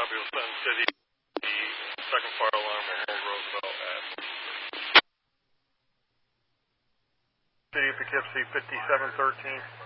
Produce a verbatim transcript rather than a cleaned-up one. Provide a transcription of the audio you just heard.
We'll send City the second fire alarm at Harold Roosevelt at City of Poughkeepsie fifty-seven thirteen.